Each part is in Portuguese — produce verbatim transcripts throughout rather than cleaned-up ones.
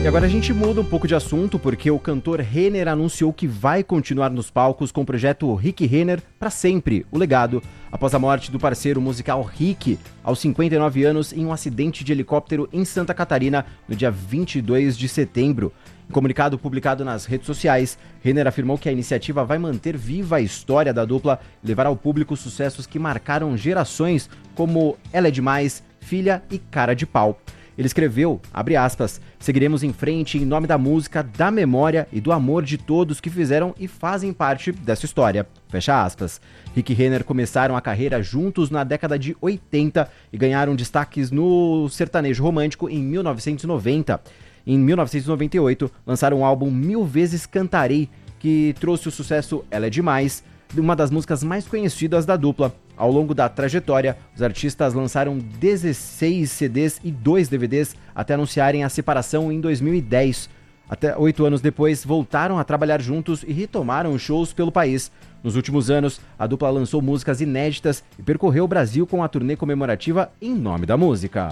E agora a gente muda um pouco de assunto porque o cantor Renner anunciou que vai continuar nos palcos com o projeto Rick Renner para sempre, o legado, após a morte do parceiro musical Rick, aos cinquenta e nove anos, em um acidente de helicóptero em Santa Catarina, no dia vinte e dois de setembro. Em comunicado publicado nas redes sociais, Renner afirmou que a iniciativa vai manter viva a história da dupla e levar ao público sucessos que marcaram gerações, como Ela é Demais, Filha e Cara de Pau. Ele escreveu, abre aspas, seguiremos em frente em nome da música, da memória e do amor de todos que fizeram e fazem parte dessa história. Fecha aspas. Rick e Renner começaram a carreira juntos na década de oitenta e ganharam destaques no sertanejo romântico em mil novecentos e noventa. Em mil novecentos e noventa e oito, lançaram o álbum Mil Vezes Cantarei, que trouxe o sucesso Ela é Demais, uma das músicas mais conhecidas da dupla. Ao longo da trajetória, os artistas lançaram dezesseis C Ds e dois D V Ds até anunciarem a separação em dois mil e dez. Até oito anos depois, voltaram a trabalhar juntos e retomaram shows pelo país. Nos últimos anos, a dupla lançou músicas inéditas e percorreu o Brasil com a turnê comemorativa Em Nome da Música.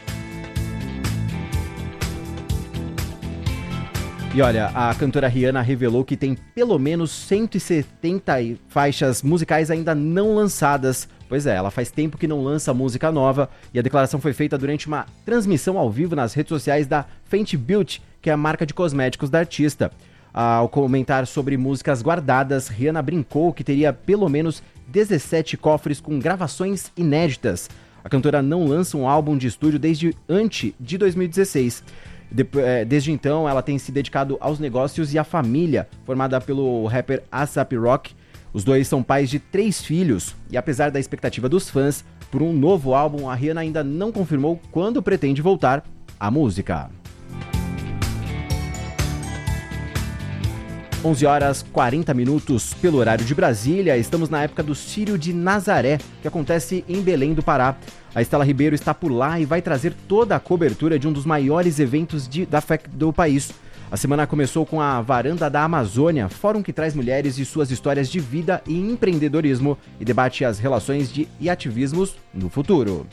E olha, a cantora Rihanna revelou que tem pelo menos cento e setenta faixas musicais ainda não lançadas. Pois é, ela faz tempo que não lança música nova e a declaração foi feita durante uma transmissão ao vivo nas redes sociais da Fenty Beauty, que é a marca de cosméticos da artista. Ao comentar sobre músicas guardadas, Rihanna brincou que teria pelo menos dezessete cofres com gravações inéditas. A cantora não lança um álbum de estúdio desde antes de dois mil e dezesseis. Desde então, ela tem se dedicado aos negócios e à família, formada pelo rapper A$ap Rocky. Os dois são pais de três filhos e, apesar da expectativa dos fãs por um novo álbum, a Rihanna ainda não confirmou quando pretende voltar à música. onze horas e quarenta minutos pelo horário de Brasília. Estamos na época do Círio de Nazaré, que acontece em Belém do Pará. A Estela Ribeiro está por lá e vai trazer toda a cobertura de um dos maiores eventos de, da F E C do país. A semana começou com a Varanda da Amazônia, fórum que traz mulheres e suas histórias de vida e empreendedorismo e debate as relações de, e ativismos no futuro.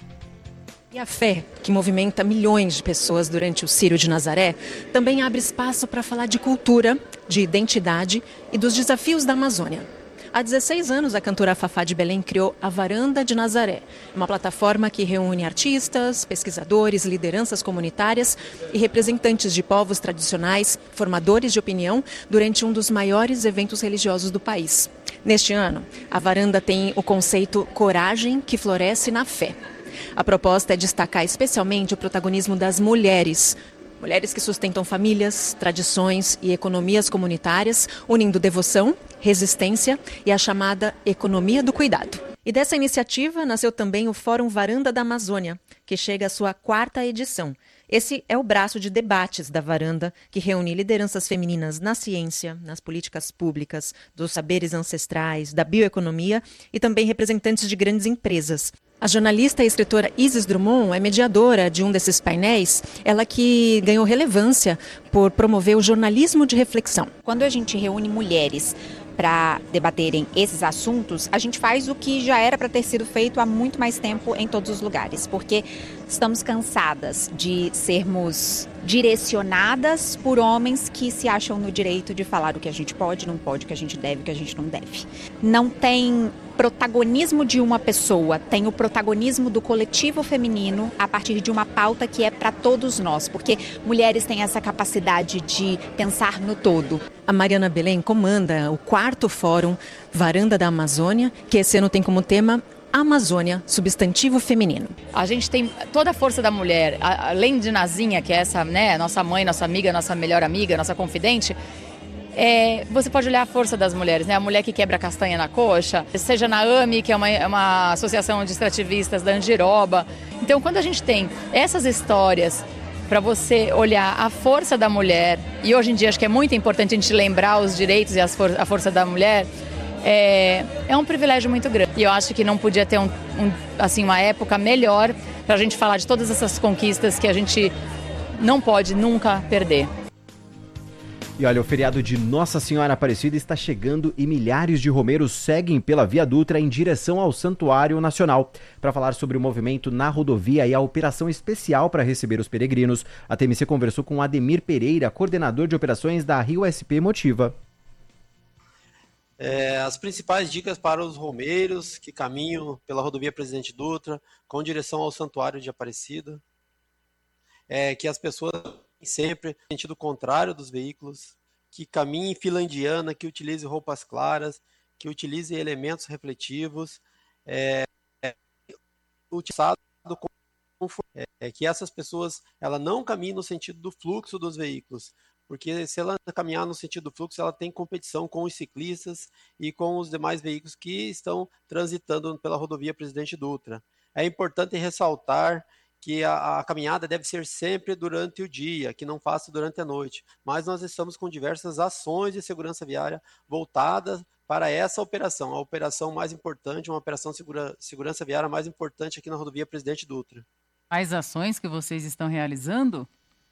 E a fé, que movimenta milhões de pessoas durante o Círio de Nazaré, também abre espaço para falar de cultura, de identidade e dos desafios da Amazônia. Há dezesseis anos, a cantora Fafá de Belém criou a Varanda de Nazaré, uma plataforma que reúne artistas, pesquisadores, lideranças comunitárias e representantes de povos tradicionais, formadores de opinião, durante um dos maiores eventos religiosos do país. Neste ano, a Varanda tem o conceito Coragem que Floresce na Fé. A proposta é destacar especialmente o protagonismo das mulheres. Mulheres que sustentam famílias, tradições e economias comunitárias, unindo devoção, resistência e a chamada economia do cuidado. E dessa iniciativa nasceu também o Fórum Varanda da Amazônia, que chega à sua quarta edição. Esse é o braço de debates da Varanda, que reúne lideranças femininas na ciência, nas políticas públicas, dos saberes ancestrais, da bioeconomia e também representantes de grandes empresas. A jornalista e escritora Isis Drummond é mediadora de um desses painéis, ela que ganhou relevância por promover o jornalismo de reflexão. Quando a gente reúne mulheres para debaterem esses assuntos, a gente faz o que já era para ter sido feito há muito mais tempo em todos os lugares, porque estamos cansadas de sermos direcionadas por homens que se acham no direito de falar o que a gente pode, não pode, o que a gente deve, o que a gente não deve. Não tem protagonismo de uma pessoa, tem o protagonismo do coletivo feminino a partir de uma pauta que é para todos nós, porque mulheres têm essa capacidade de pensar no todo. A Mariana Belém comanda o quarto Fórum Varanda da Amazônia, que esse ano tem como tema Amazônia, substantivo feminino. A gente tem toda a força da mulher, além de Nazinha, que é essa, né, nossa mãe, nossa amiga, nossa melhor amiga, nossa confidente. É, você pode olhar a força das mulheres, né? A mulher que quebra castanha na coxa, seja na A M I, que é uma, uma associação de extrativistas da Andiroba. Então, quando a gente tem essas histórias para você olhar a força da mulher, e hoje em dia acho que é muito importante a gente lembrar os direitos e as for- a força da mulher, é, é um privilégio muito grande. E eu acho que não podia ter um, um, assim, uma época melhor para a gente falar de todas essas conquistas que a gente não pode nunca perder. E olha, o feriado de Nossa Senhora Aparecida está chegando e milhares de romeiros seguem pela Via Dutra em direção ao Santuário Nacional. Para falar sobre o movimento na rodovia e a operação especial para receber os peregrinos, a T M C conversou com Ademir Pereira, coordenador de operações da Rio S P Motiva. É, as principais dicas para os romeiros que caminham pela rodovia Presidente Dutra com direção ao Santuário de Aparecida é que as pessoas sempre no sentido contrário dos veículos, que caminhe em fila indiana, que utilize roupas claras, que utilize elementos refletivos, é, é, utilizado com, é, é, que essas pessoas ela não caminhem no sentido do fluxo dos veículos, porque se ela caminhar no sentido do fluxo, ela tem competição com os ciclistas e com os demais veículos que estão transitando pela rodovia Presidente Dutra. É importante ressaltar que a, a caminhada deve ser sempre durante o dia, que não faça durante a noite. Mas nós estamos com diversas ações de segurança viária voltadas para essa operação, a operação mais importante, uma operação de segura, segurança viária mais importante aqui na rodovia Presidente Dutra. As ações que vocês estão realizando?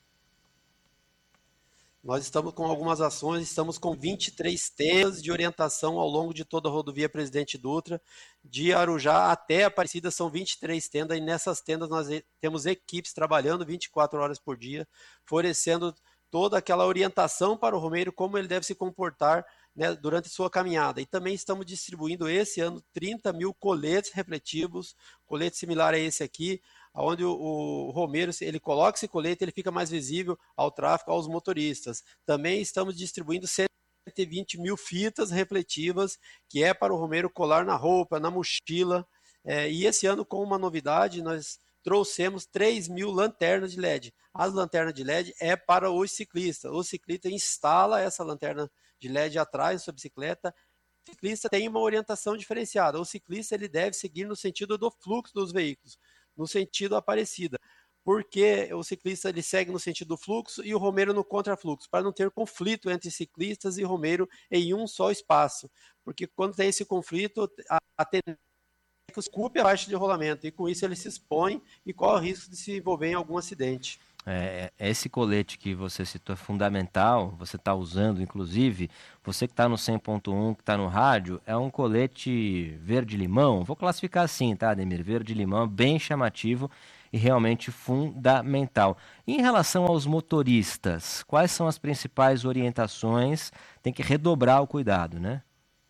Nós estamos com algumas ações, estamos com vinte e três tendas de orientação ao longo de toda a rodovia Presidente Dutra, de Arujá até Aparecida são vinte e três tendas, e nessas tendas nós temos equipes trabalhando vinte e quatro horas por dia, fornecendo toda aquela orientação para o romeiro, como ele deve se comportar, né, durante sua caminhada. E também estamos distribuindo esse ano trinta mil coletes refletivos, colete similar a esse aqui, onde o, o romeiro, ele coloca esse colete, ele fica mais visível ao tráfego, aos motoristas. Também estamos distribuindo cento e vinte mil fitas refletivas, que é para o romeiro colar na roupa, na mochila. É, e esse ano, com uma novidade, nós trouxemos três mil lanternas de L E D. As lanternas de L E D é para os ciclistas. O ciclista instala essa lanterna de L E D atrás da sua bicicleta. O ciclista tem uma orientação diferenciada. O ciclista ele deve seguir no sentido do fluxo dos veículos, no sentido Aparecida, porque o ciclista ele segue no sentido do fluxo e o romeiro no contrafluxo, para não ter conflito entre ciclistas e romeiro em um só espaço, porque quando tem esse conflito, a, a tendência é que ocupe a faixa de rolamento, e com isso ele se expõe e corre o risco de se envolver em algum acidente. É, esse colete que você citou é fundamental, você está usando, inclusive, você que está no cem ponto um, que está no rádio, é um colete verde-limão, vou classificar assim, tá, Ademir? Verde-limão, bem chamativo e realmente fundamental. Em relação aos motoristas, quais são as principais orientações? Tem que redobrar o cuidado, né?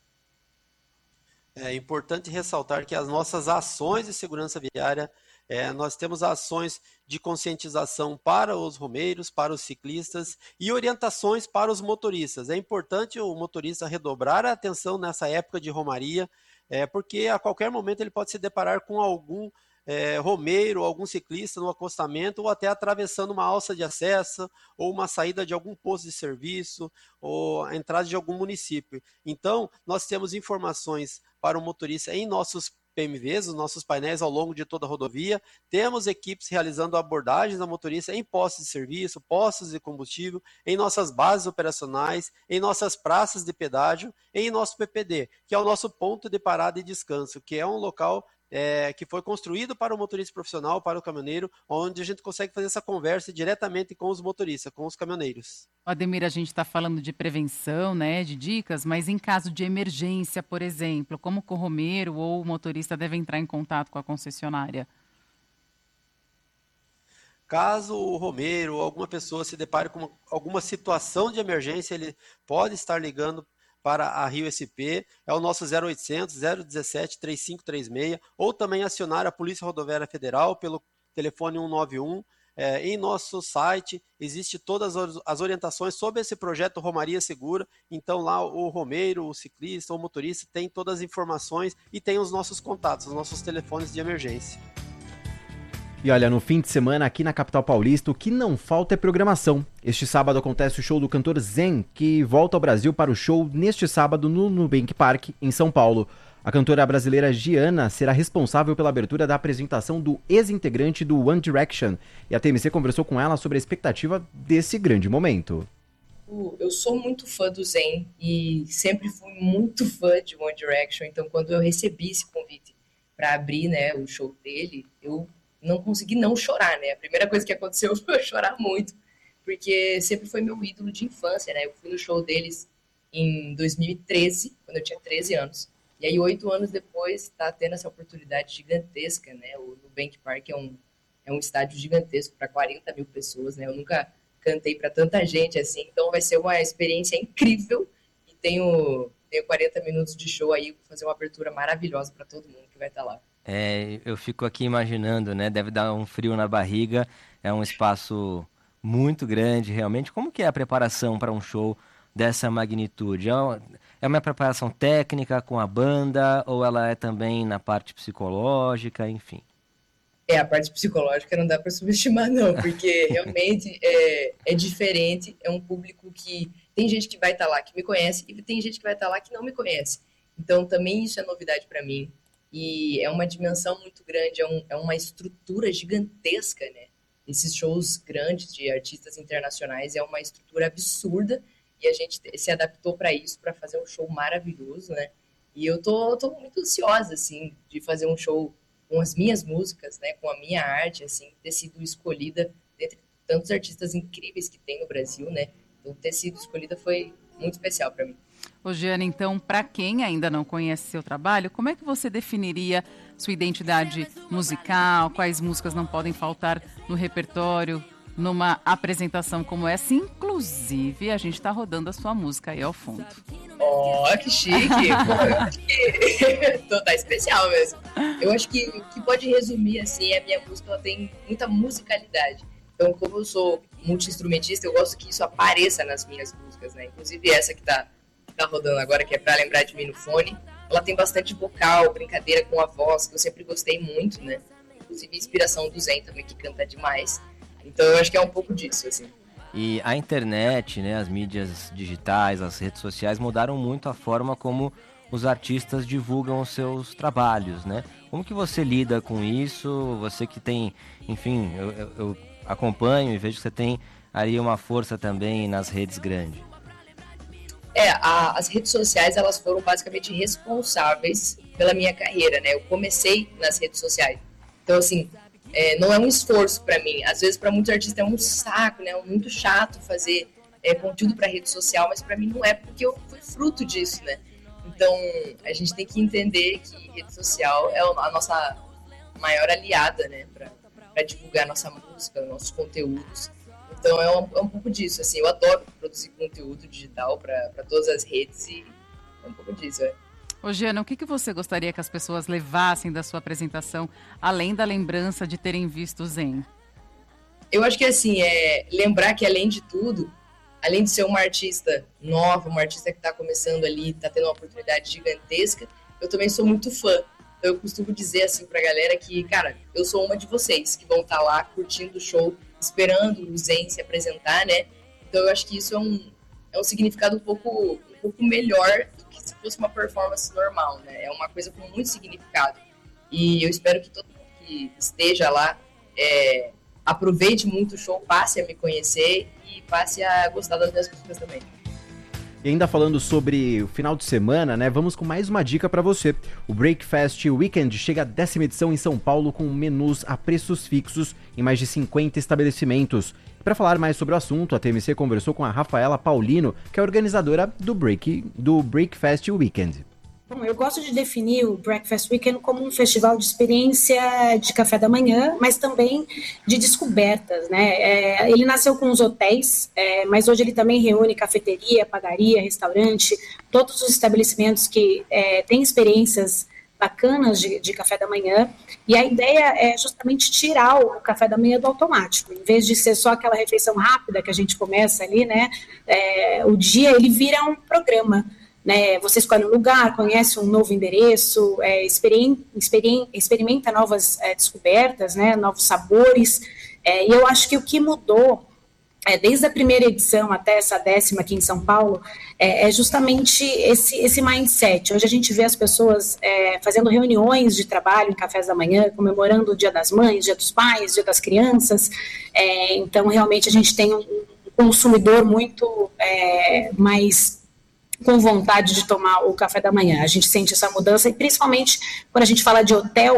É importante ressaltar que as nossas ações de segurança viária, é, nós temos ações de conscientização para os romeiros, para os ciclistas e orientações para os motoristas. É importante o motorista redobrar a atenção nessa época de romaria, é, porque a qualquer momento ele pode se deparar com algum É, romeiro, algum ciclista no acostamento, ou até atravessando uma alça de acesso, ou uma saída de algum posto de serviço, ou a entrada de algum município. Então, nós temos informações para o motorista em nossos P M Vs, os nossos painéis ao longo de toda a rodovia. Temos equipes realizando abordagens da motorista em postos de serviço, postos de combustível, em nossas bases operacionais, em nossas praças de pedágio, em nosso P P D, que é o nosso ponto de parada e descanso, que é um local É, que foi construído para o motorista profissional, para o caminhoneiro, onde a gente consegue fazer essa conversa diretamente com os motoristas, com os caminhoneiros. Ademir, a gente está falando de prevenção, né, de dicas, mas em caso de emergência, por exemplo, como que o romeiro ou o motorista deve entrar em contato com a concessionária? Caso o romeiro ou alguma pessoa se depare com alguma situação de emergência, ele pode estar ligando para a Rio S P, é o nosso zero oitocentos, zero dezessete, trinta e cinco trinta e seis, ou também acionar a Polícia Rodoviária Federal pelo telefone cento e noventa e um. É, em nosso site existe todas as orientações sobre esse projeto Romaria Segura, então lá o romeiro, o ciclista, o motorista tem todas as informações e tem os nossos contatos, os nossos telefones de emergência. E olha, no fim de semana aqui na capital paulista, o que não falta é programação. Este sábado acontece o show do cantor Zen, que volta ao Brasil para o show neste sábado no Nubank Park, em São Paulo. A cantora brasileira Gianna será responsável pela abertura da apresentação do ex-integrante do One Direction. E a T M C conversou com ela sobre a expectativa desse grande momento. Eu sou muito fã do Zen e sempre fui muito fã de One Direction. Então, quando eu recebi esse convite para abrir, né, o show dele, eu não consegui não chorar, né? A primeira coisa que aconteceu foi eu chorar muito, porque sempre foi meu ídolo de infância, né? Eu fui no show deles em dois mil e treze, quando eu tinha treze anos. E aí, oito anos depois, está tendo essa oportunidade gigantesca, né? O Nubank Park é um, é um estádio gigantesco para quarenta mil pessoas, né? Eu nunca cantei para tanta gente assim, então vai ser uma experiência incrível. E tenho, tenho quarenta minutos de show aí, vou fazer uma abertura maravilhosa para todo mundo que vai estar lá. É, eu fico aqui imaginando, né? Deve dar um frio na barriga, é um espaço muito grande, realmente. Como que é a preparação para um show dessa magnitude? É uma, é uma preparação técnica com a banda ou ela é também na parte psicológica, enfim? É, a parte psicológica não dá para subestimar, não, porque realmente é, é diferente, é um público que tem gente que vai estar lá que me conhece e tem gente que vai estar lá que não me conhece. Então, também isso é novidade para mim. E é uma dimensão muito grande, é, um, é uma estrutura gigantesca, né? Esses shows grandes de artistas internacionais é uma estrutura absurda e a gente se adaptou para isso, para fazer um show maravilhoso, né? E eu tô, tô muito ansiosa, assim, de fazer um show com as minhas músicas, né? Com a minha arte, assim, ter sido escolhida dentre tantos artistas incríveis que tem no Brasil, né? Então, ter sido escolhida foi muito especial para mim. Ô, Giana, então, para quem ainda não conhece seu trabalho, como é que você definiria sua identidade musical? Quais músicas não podem faltar no repertório, numa apresentação como essa? Inclusive, a gente está rodando a sua música aí ao fundo. Ó, oh, que chique! Pô, eu acho que tá especial mesmo. Eu acho que o que pode resumir, assim, a minha música, ela tem muita musicalidade. Então, como eu sou multi-instrumentista, eu gosto que isso apareça nas minhas músicas, né? Inclusive essa que tá tá rodando agora, que é Pra Lembrar de Mim no Fone, ela tem bastante vocal, brincadeira com a voz, que eu sempre gostei muito, né? Inclusive inspiração do Zen também, que canta demais. Então eu acho que é um pouco disso, assim. E a internet, né, as mídias digitais, as redes sociais mudaram muito a forma como os artistas divulgam os seus trabalhos, né? Como que você lida com isso? Você que tem, enfim, eu, eu, eu acompanho e vejo que você tem aí uma força também nas redes grandes. É, a, as redes sociais, elas foram basicamente responsáveis pela minha carreira, né? Eu comecei nas redes sociais. Então, assim, é, não é um esforço para mim. Às vezes, para muitos artistas é um saco, né? É muito chato fazer é, conteúdo para rede social, mas para mim não é, porque eu fui fruto disso, né? Então, a gente tem que entender que rede social é a nossa maior aliada, né? Para divulgar nossa música, nossos conteúdos. Então é um, é um pouco disso, assim, eu adoro produzir conteúdo digital para todas as redes e é um pouco disso, é. Ô, Giana, o que, que você gostaria que as pessoas levassem da sua apresentação, além da lembrança de terem visto o Zen? Eu acho que, assim, é lembrar que, além de tudo, além de ser uma artista nova, uma artista que está começando ali, está tendo uma oportunidade gigantesca, eu também sou muito fã. Então eu costumo dizer, assim, pra galera que, cara, eu sou uma de vocês que vão estar lá curtindo o show, esperando o Zen se apresentar, né? Então eu acho que isso é um, é um significado um pouco, um pouco melhor do que se fosse uma performance normal, né? É uma coisa com muito significado. E eu espero que todo mundo que esteja lá é, aproveite muito o show, passe a me conhecer e passe a gostar das minhas músicas também. E ainda falando sobre o final de semana, né, vamos com mais uma dica para você. O Breakfast Weekend chega à décima edição em São Paulo com menus a preços fixos em mais de cinquenta estabelecimentos. Para falar mais sobre o assunto, a T M C conversou com a Rafaela Paulino, que é organizadora do, Break, do Breakfast Weekend. Bom, eu gosto de definir o Breakfast Weekend como um festival de experiência de café da manhã, mas também de descobertas, né? É, ele nasceu com os hotéis, é, mas hoje ele também reúne cafeteria, padaria, restaurante, todos os estabelecimentos que é, têm experiências bacanas de, de café da manhã, e a ideia é justamente tirar o café da manhã do automático, em vez de ser só aquela refeição rápida que a gente começa ali, né? É, o dia ele vira um programa. Né, você escolhe um lugar, conhece um novo endereço, é, experim, experim, experimenta novas é, descobertas, né, novos sabores, é, e eu acho que o que mudou, é, desde a primeira edição até essa décima aqui em São Paulo, é, é justamente esse, esse mindset. Hoje a gente vê as pessoas é, fazendo reuniões de trabalho em cafés da manhã, comemorando o Dia das Mães, Dia dos Pais, Dia das Crianças, é, então realmente a gente tem um consumidor muito é, mais com vontade de tomar o café da manhã. A gente sente essa mudança, e principalmente quando a gente fala de hotel,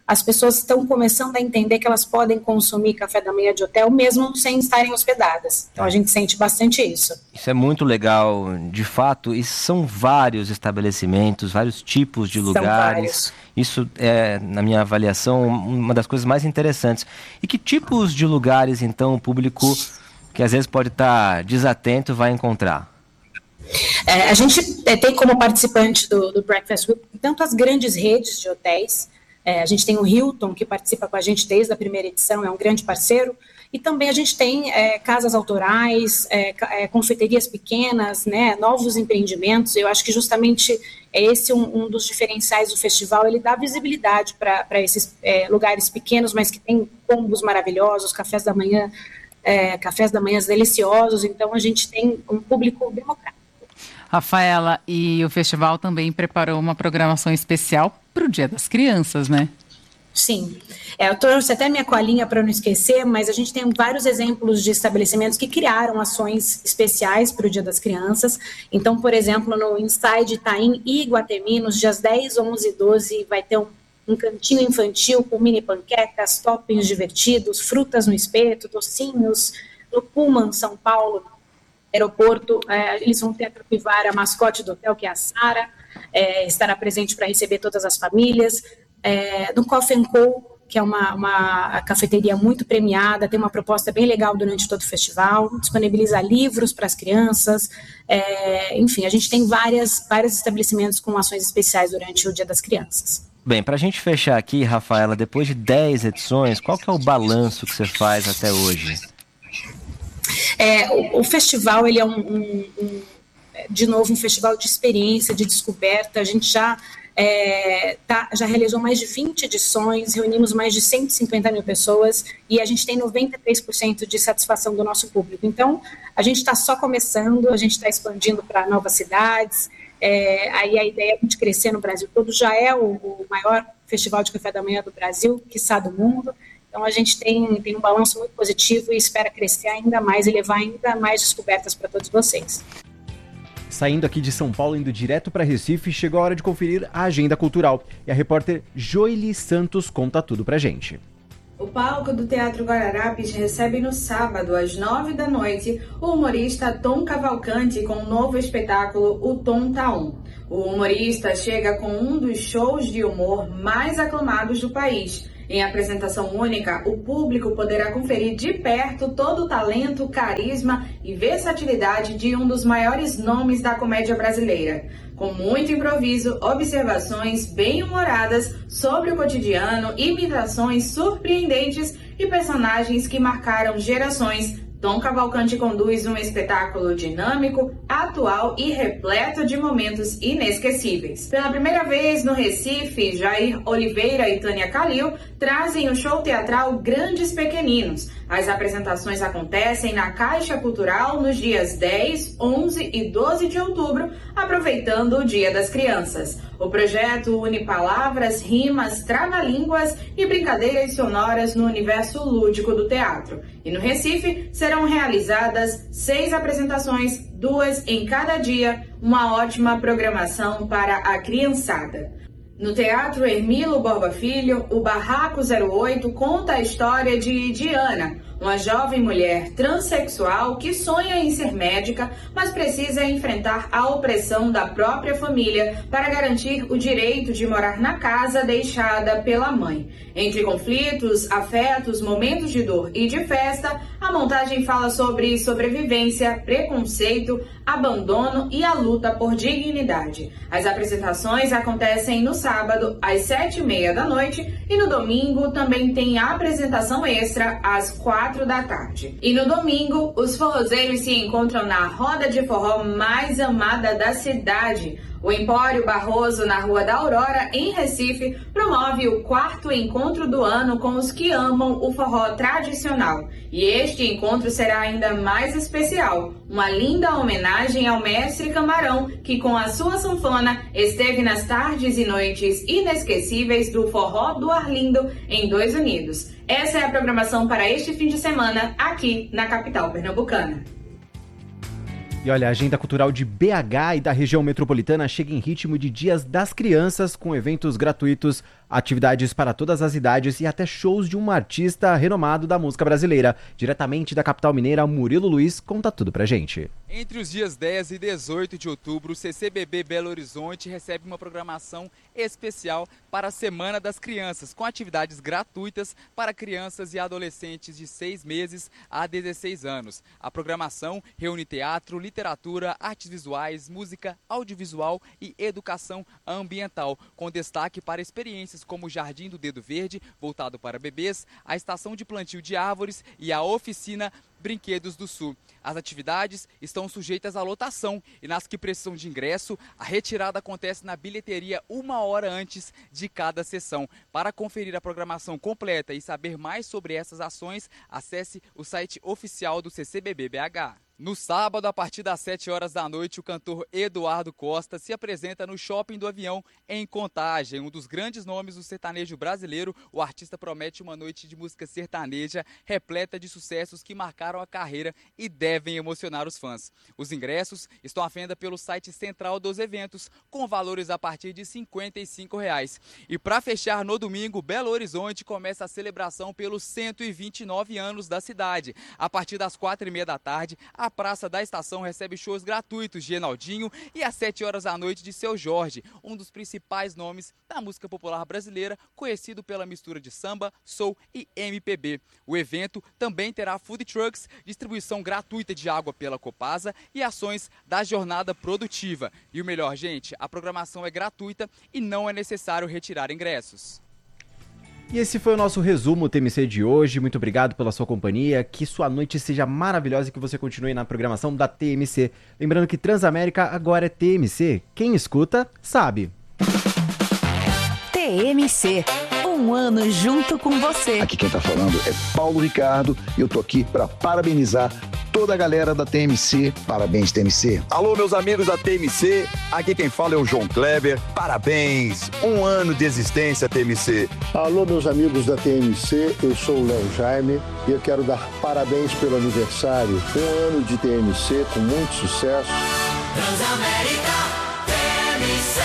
as pessoas estão começando a entender que elas podem consumir café da manhã de hotel mesmo sem estarem hospedadas. Então a gente sente bastante isso. Isso é muito legal, de fato, e são vários estabelecimentos, vários tipos de lugares. São vários. Isso é, na minha avaliação, uma das coisas mais interessantes. E que tipos de lugares, então, o público que às vezes pode estar desatento vai encontrar? É, a gente é, tem como participante do, do Breakfast Week tanto as grandes redes de hotéis, é, a gente tem o Hilton, que participa com a gente desde a primeira edição, é um grande parceiro, e também a gente tem é, casas autorais, é, é, confeiterias pequenas, né, novos empreendimentos. Eu acho que justamente é esse um, um dos diferenciais do festival, ele dá visibilidade para esses é, lugares pequenos, mas que tem combos maravilhosos, cafés da manhã, é, cafés da manhã deliciosos, então a gente tem um público democrático. Rafaela, e o festival também preparou uma programação especial para o Dia das Crianças, né? Sim, é, eu trouxe até minha colinha para não esquecer, mas a gente tem vários exemplos de estabelecimentos que criaram ações especiais para o Dia das Crianças. Então, por exemplo, no Inside Itaim e Iguatemi, nos dias dez, onze e doze, vai ter um, um cantinho infantil com mini panquecas, toppings divertidos, frutas no espeto, docinhos. No Pullman, São Paulo, aeroporto, é, eles vão ter a Capivara, a mascote do hotel, que é a Sara, é, estará presente para receber todas as famílias. É, no Coffee and Co, que é uma, uma cafeteria muito premiada, tem uma proposta bem legal durante todo o festival, disponibiliza livros para as crianças, é, enfim, a gente tem várias, vários estabelecimentos com ações especiais durante o Dia das Crianças. Bem, para a gente fechar aqui, Rafaela, depois de dez edições, qual que é o balanço que você faz até hoje? É, o, o festival, ele é um, um, um, de novo, um festival de experiência, de descoberta. A gente já, é, tá, já realizou mais de vinte edições, reunimos mais de cento e cinquenta mil pessoas e a gente tem noventa e três por cento de satisfação do nosso público. Então, a gente está só começando, a gente está expandindo para novas cidades, é, aí a ideia é a gente crescer no Brasil todo. Já é o, o maior festival de café da manhã do Brasil, quiçá do mundo. Então, a gente tem, tem um balanço muito positivo e espera crescer ainda mais e levar ainda mais descobertas para todos vocês. Saindo aqui de São Paulo, indo direto para Recife, chegou a hora de conferir a agenda cultural. E a repórter Joely Santos conta tudo pra gente. O palco do Teatro Guararapes recebe no sábado, às nove da noite, o humorista Tom Cavalcante com o novo espetáculo O Tom Tá On. O humorista chega com um dos shows de humor mais aclamados do país. Em apresentação única, o público poderá conferir de perto todo o talento, carisma e versatilidade de um dos maiores nomes da comédia brasileira. Com muito improviso, observações bem-humoradas sobre o cotidiano, imitações surpreendentes e personagens que marcaram gerações, Tom Cavalcante conduz um espetáculo dinâmico, atual e repleto de momentos inesquecíveis. Pela primeira vez no Recife, Jair Oliveira e Tânia Kalil trazem o show teatral Grandes Pequeninos. As apresentações acontecem na Caixa Cultural nos dias dez, onze e doze de outubro, aproveitando o Dia das Crianças. O projeto une palavras, rimas, trava-línguas e brincadeiras sonoras no universo lúdico do teatro. E no Recife serão realizadas seis apresentações, duas em cada dia, uma ótima programação para a criançada. No Teatro Hermilo Borba Filho, o Barraco zero oito conta a história de Diana, uma jovem mulher transexual que sonha em ser médica, mas precisa enfrentar a opressão da própria família para garantir o direito de morar na casa deixada pela mãe. Entre conflitos, afetos, momentos de dor e de festa, a montagem fala sobre sobrevivência, preconceito, abandono e a luta por dignidade. As apresentações acontecem no sábado, às sete e meia da noite, e no domingo também tem a apresentação extra, às quatro da tarde. E no domingo, os forrozeiros se encontram na roda de forró mais amada da cidade. O Empório Barroso, na Rua da Aurora, em Recife, promove o quarto encontro do ano com os que amam o forró tradicional. E este encontro será ainda mais especial, uma linda homenagem ao mestre Camarão, que com a sua sanfona esteve nas tardes e noites inesquecíveis do forró do Arlindo em Dois Unidos. Essa é a programação para este fim de semana aqui na capital pernambucana. E olha, a agenda cultural de B H e da região metropolitana chega em ritmo de Dias das Crianças, com eventos gratuitos, atividades para todas as idades e até shows de um artista renomado da música brasileira. Diretamente da capital mineira, Murilo Luiz conta tudo pra gente. Entre os dias dez e dezoito de outubro, o C C B B Belo Horizonte recebe uma programação especial para a Semana das Crianças, com atividades gratuitas para crianças e adolescentes de seis meses a dezesseis anos. A programação reúne teatro, literatura, artes visuais, música, audiovisual e educação ambiental, com destaque para experiências como o Jardim do Dedo Verde, voltado para bebês, a estação de plantio de árvores e a oficina Brinquedos do Sul. As atividades estão sujeitas à lotação e nas que precisam de ingresso, a retirada acontece na bilheteria uma hora antes de cada sessão. Para conferir a programação completa e saber mais sobre essas ações, acesse o site oficial do C C B B B H. No sábado, a partir das sete horas da noite, o cantor Eduardo Costa se apresenta no Shopping do Avião, em Contagem. Um dos grandes nomes do sertanejo brasileiro, o artista promete uma noite de música sertaneja repleta de sucessos que marcaram a carreira e devem emocionar os fãs. Os ingressos estão à venda pelo site central dos eventos, com valores a partir de cinquenta e cinco reais. E para fechar, no domingo, Belo Horizonte começa a celebração pelos cento e vinte e nove anos da cidade. A partir das quatro e meia da tarde, a A Praça da Estação recebe shows gratuitos de Enaldinho e às sete horas da noite de Seu Jorge, um dos principais nomes da música popular brasileira, conhecido pela mistura de samba, soul e M P B. O evento também terá food trucks, distribuição gratuita de água pela Copasa e ações da jornada produtiva. E o melhor, gente, a programação é gratuita e não é necessário retirar ingressos. E esse foi o nosso resumo T M C de hoje. Muito obrigado pela sua companhia. Que sua noite seja maravilhosa e que você continue na programação da T M C. Lembrando que Transamérica agora é T M C. Quem escuta, sabe. T M C. Um ano junto com você. Aqui quem tá falando é Paulo Ricardo e eu tô aqui para parabenizar toda a galera da T M C. Parabéns, T M C. Alô, meus amigos da T M C. Aqui quem fala é o João Kleber. Parabéns. Um ano de existência, T M C. Alô, meus amigos da T M C. Eu sou o Léo Jaime e eu quero dar parabéns pelo aniversário. Um ano de T M C com muito sucesso. Transamérica T M C.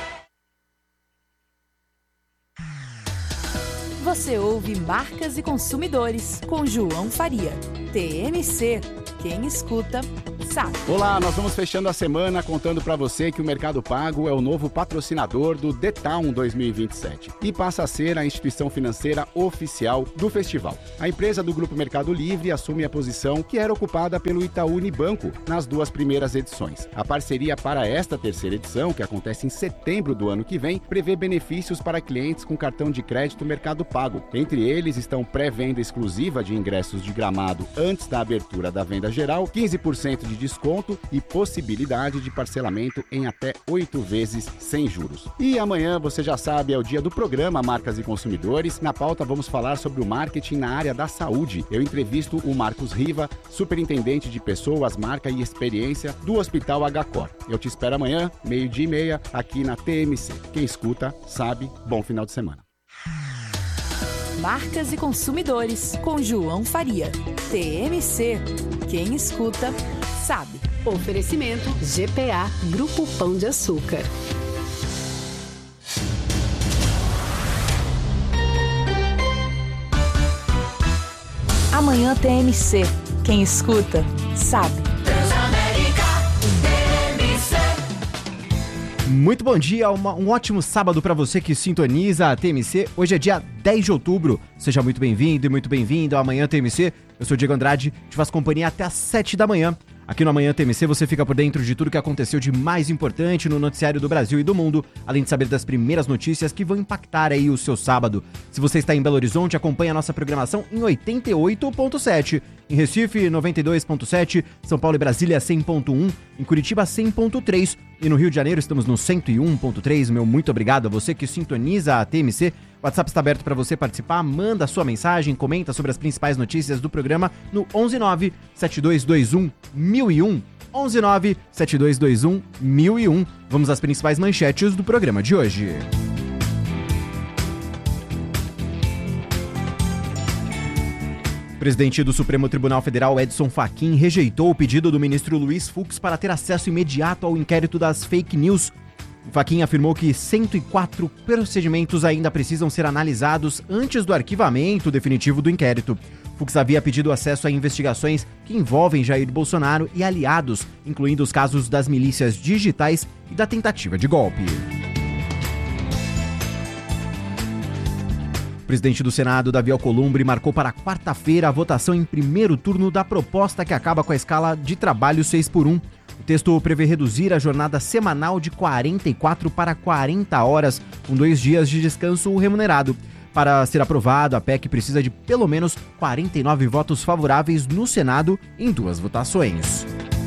Você ouve Marcas e Consumidores, com João Faria. T M C, quem escuta, sabe. Olá, nós vamos fechando a semana contando para você que o Mercado Pago é o novo patrocinador do The Town dois mil e vinte e sete e passa a ser a instituição financeira oficial do festival. A empresa do Grupo Mercado Livre assume a posição que era ocupada pelo Itaú Unibanco nas duas primeiras edições. A parceria para esta terceira edição, que acontece em setembro do ano que vem, prevê benefícios para clientes com cartão de crédito Mercado Pago. Entre eles estão pré-venda exclusiva de ingressos de Gramado antes da abertura da venda geral, quinze por cento de desconto e possibilidade de parcelamento em até oito vezes sem juros. E amanhã, você já sabe, é o dia do programa Marcas e Consumidores. Na pauta vamos falar sobre o marketing na área da saúde. Eu entrevisto o Marcos Riva, superintendente de pessoas, marca e experiência do Hospital H-Cor. Eu te espero amanhã, meio-dia e meia, aqui na T M C. Quem escuta, sabe. Bom final de semana. Marcas e Consumidores, com João Faria. T M C, quem escuta, sabe. Oferecimento G P A, Grupo Pão de Açúcar. Amanhã T M C, quem escuta, sabe. Muito bom dia, uma, um ótimo sábado para você que sintoniza a T M C. Hoje é dia dez de outubro, seja muito bem-vindo e muito bem-vindo ao Amanhã T M C. Eu sou o Diego Andrade, te faço companhia até às sete da manhã. Aqui no Amanhã T M C você fica por dentro de tudo que aconteceu de mais importante no noticiário do Brasil e do mundo, além de saber das primeiras notícias que vão impactar aí o seu sábado. Se você está em Belo Horizonte, acompanhe a nossa programação em oitenta e oito ponto sete, em Recife noventa e dois ponto sete, São Paulo e Brasília cem ponto um, em Curitiba cem ponto três e no Rio de Janeiro estamos no cento e um ponto três. Meu muito obrigado a você que sintoniza a T M C. O WhatsApp está aberto para você participar, manda sua mensagem, comenta sobre as principais notícias do programa no onze nove sete dois dois um mil e um, onze nove sete dois dois um mil e um. Vamos às principais manchetes do programa de hoje. presidente do Supremo Tribunal Federal, Edson Fachin, rejeitou o pedido do ministro Luiz Fux para ter acesso imediato ao inquérito das fake news. Fachin afirmou que cento e quatro procedimentos ainda precisam ser analisados antes do arquivamento definitivo do inquérito. Fux havia pedido acesso a investigações que envolvem Jair Bolsonaro e aliados, incluindo os casos das milícias digitais e da tentativa de golpe. O presidente do Senado, Davi Alcolumbre, marcou para quarta-feira a votação em primeiro turno da proposta que acaba com a escala de trabalho seis por um. O texto prevê reduzir a jornada semanal de quarenta e quatro para quarenta horas, com dois dias de descanso remunerado. Para ser aprovado, a P E C precisa de pelo menos quarenta e nove votos favoráveis no Senado em duas votações.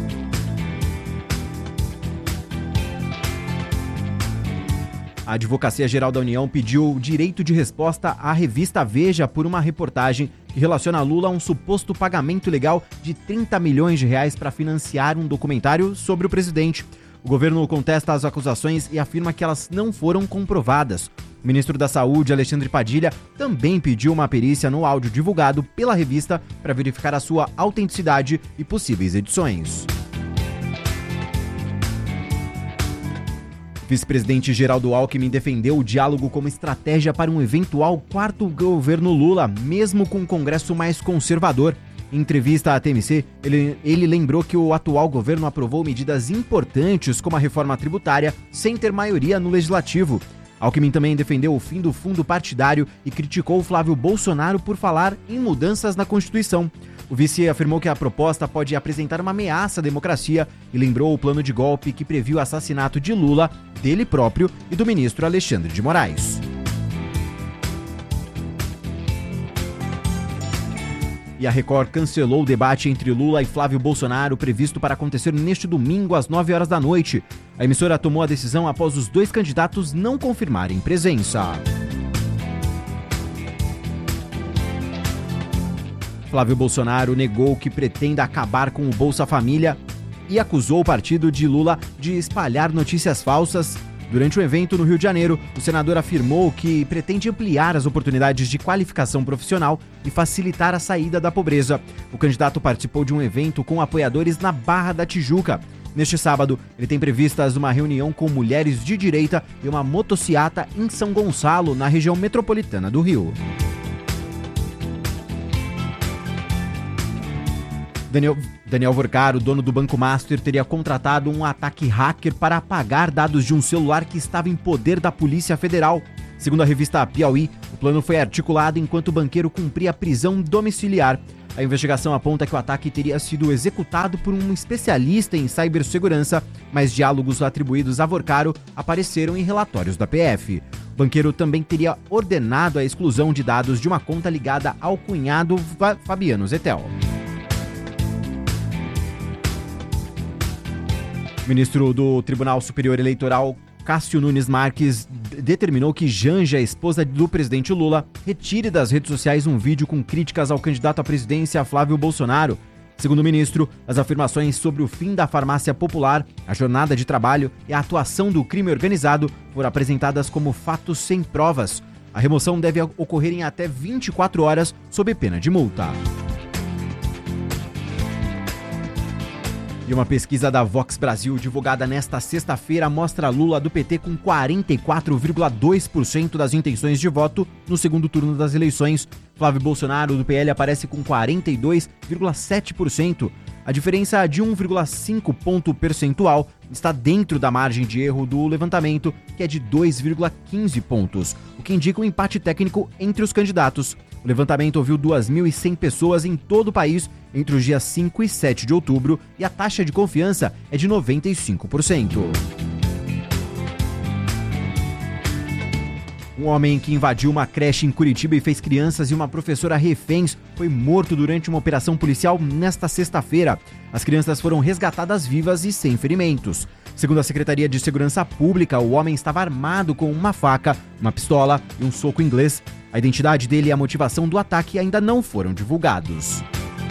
A Advocacia Geral da União pediu direito de resposta à revista Veja por uma reportagem que relaciona Lula a um suposto pagamento ilegal de trinta milhões de reais para financiar um documentário sobre o presidente. O governo contesta as acusações e afirma que elas não foram comprovadas. O ministro da Saúde, Alexandre Padilha, também pediu uma perícia no áudio divulgado pela revista para verificar a sua autenticidade e possíveis edições. O vice-presidente Geraldo Alckmin defendeu o diálogo como estratégia para um eventual quarto governo Lula, mesmo com um Congresso mais conservador. Em entrevista à T M C, ele, ele lembrou que o atual governo aprovou medidas importantes como a reforma tributária sem ter maioria no legislativo. Alckmin também defendeu o fim do fundo partidário e criticou Flávio Bolsonaro por falar em mudanças na Constituição. O vice afirmou que a proposta pode apresentar uma ameaça à democracia e lembrou o plano de golpe que previu o assassinato de Lula, dele próprio e do ministro Alexandre de Moraes. E a Record cancelou o debate entre Lula e Flávio Bolsonaro previsto para acontecer neste domingo às nove horas da noite. A emissora tomou a decisão após os dois candidatos não confirmarem presença. Flávio Bolsonaro negou que pretenda acabar com o Bolsa Família e acusou o partido de Lula de espalhar notícias falsas. Durante um evento no Rio de Janeiro, o senador afirmou que pretende ampliar as oportunidades de qualificação profissional e facilitar a saída da pobreza. O candidato participou de um evento com apoiadores na Barra da Tijuca. Neste sábado, ele tem previstas uma reunião com mulheres de direita e uma motociata em São Gonçalo, na região metropolitana do Rio. Daniel, Daniel Vorcaro, dono do Banco Master, teria contratado um ataque hacker para apagar dados de um celular que estava em poder da Polícia Federal. Segundo a revista Piauí, o plano foi articulado enquanto o banqueiro cumpria prisão domiciliar. A investigação aponta que o ataque teria sido executado por um especialista em cibersegurança, mas diálogos atribuídos a Vorcaro apareceram em relatórios da P F. O banqueiro também teria ordenado a exclusão de dados de uma conta ligada ao cunhado Fabiano Zettel. O ministro do Tribunal Superior Eleitoral, Cássio Nunes Marques, determinou que Janja, esposa do presidente Lula, retire das redes sociais um vídeo com críticas ao candidato à presidência Flávio Bolsonaro. Segundo o ministro, as afirmações sobre o fim da farmácia popular, a jornada de trabalho e a atuação do crime organizado foram apresentadas como fatos sem provas. A remoção deve ocorrer em até vinte e quatro horas, sob pena de multa. E uma pesquisa da Vox Brasil, divulgada nesta sexta-feira, mostra Lula do P T com quarenta e quatro vírgula dois por cento das intenções de voto no segundo turno das eleições. Flávio Bolsonaro do P L aparece com quarenta e dois vírgula sete por cento. A diferença de um vírgula cinco ponto percentual está dentro da margem de erro do levantamento, que é de dois vírgula quinze pontos, o que indica um empate técnico entre os candidatos. O levantamento ouviu duas mil e cem pessoas em todo o país entre os dias cinco e sete de outubro e a taxa de confiança é de noventa e cinco por cento. Um homem que invadiu uma creche em Curitiba e fez crianças e uma professora reféns foi morto durante uma operação policial nesta sexta-feira. As crianças foram resgatadas vivas e sem ferimentos. Segundo a Secretaria de Segurança Pública, o homem estava armado com uma faca, uma pistola e um soco inglês. A identidade dele e a motivação do ataque ainda não foram divulgados.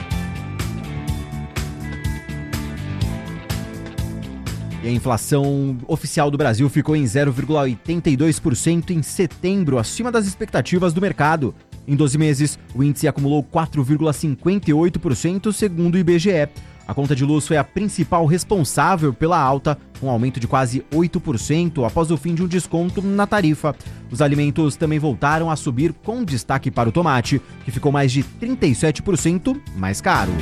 E a inflação oficial do Brasil ficou em zero vírgula oitenta e dois por cento em setembro, acima das expectativas do mercado. Em doze meses, o índice acumulou quatro vírgula cinquenta e oito por cento, segundo o I B G E. A conta de luz foi a principal responsável pela alta, com um aumento de quase oito por cento após o fim de um desconto na tarifa. Os alimentos também voltaram a subir, com destaque para o tomate, que ficou mais de trinta e sete por cento mais caro.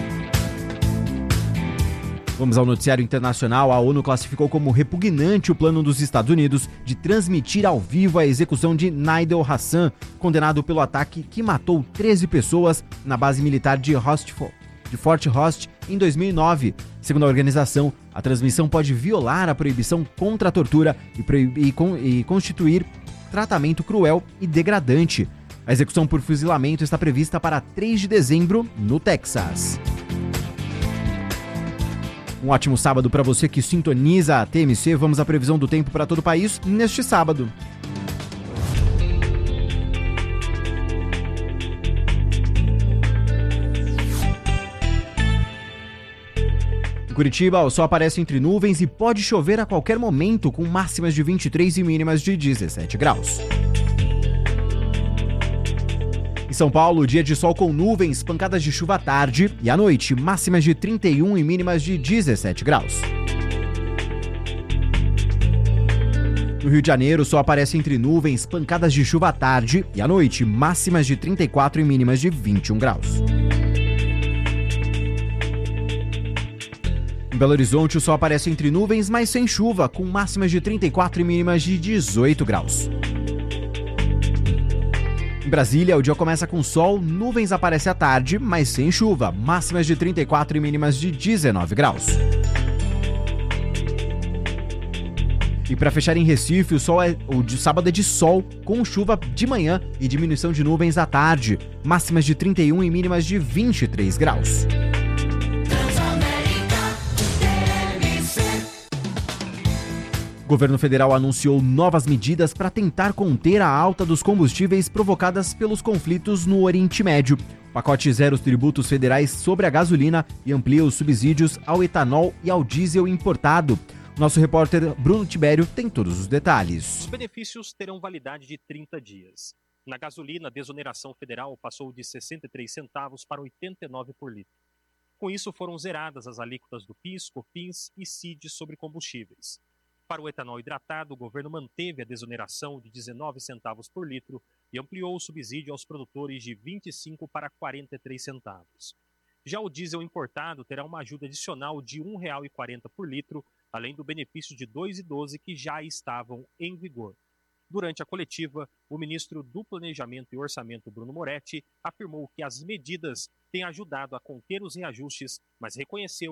Vamos ao noticiário internacional. A ONU classificou como repugnante o plano dos Estados Unidos de transmitir ao vivo a execução de Nidal Hassan, condenado pelo ataque que matou treze pessoas na base militar de Hostful. de Fort Host em dois mil e nove. Segundo a organização, a transmissão pode violar a proibição contra a tortura e, proib- e, con- e constituir tratamento cruel e degradante. A execução por fuzilamento está prevista para três de dezembro, no Texas. Um ótimo sábado para você que sintoniza a T M C. Vamos à previsão do tempo para todo o país neste sábado. Em Curitiba, o sol aparece entre nuvens e pode chover a qualquer momento, com máximas de vinte e três e mínimas de dezessete graus. Em São Paulo, dia de sol com nuvens, pancadas de chuva à tarde e à noite, máximas de trinta e um e mínimas de dezessete graus. No Rio de Janeiro, o sol aparece entre nuvens, pancadas de chuva à tarde e à noite, máximas de trinta e quatro e mínimas de vinte e um graus. Em Belo Horizonte, o sol aparece entre nuvens, mas sem chuva, com máximas de trinta e quatro e mínimas de dezoito graus. Em Brasília, o dia começa com sol, nuvens aparecem à tarde, mas sem chuva, máximas de trinta e quatro e mínimas de dezenove graus. E para fechar em Recife, o, sol é, o de sábado é de sol, com chuva de manhã e diminuição de nuvens à tarde, máximas de trinta e um e mínimas de vinte e três graus. O governo federal anunciou novas medidas para tentar conter a alta dos combustíveis provocadas pelos conflitos no Oriente Médio. O pacote zera os tributos federais sobre a gasolina e amplia os subsídios ao etanol e ao diesel importado. Nosso repórter Bruno Tibério tem todos os detalhes. Os benefícios terão validade de trinta dias. Na gasolina, a desoneração federal passou de sessenta e três centavos para oitenta e nove por litro. Com isso, foram zeradas as alíquotas do PIS, COFINS e C I D sobre combustíveis. Para o etanol hidratado, o governo manteve a desoneração de dezenove centavos por litro e ampliou o subsídio aos produtores de vinte e cinco para quarenta e três centavos. Já o diesel importado terá uma ajuda adicional de um real e quarenta por litro, além do benefício de dois reais e doze que já estavam em vigor. Durante a coletiva, o ministro do Planejamento e Orçamento, Bruno Moretti, afirmou que as medidas têm ajudado a conter os reajustes, mas reconheceu